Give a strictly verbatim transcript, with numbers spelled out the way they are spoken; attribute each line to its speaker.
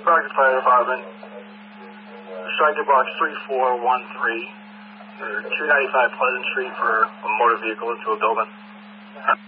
Speaker 1: Rockford Fire Department. Striker box three four one three, or two ninety-five Pleasant Street for a motor vehicle into a building.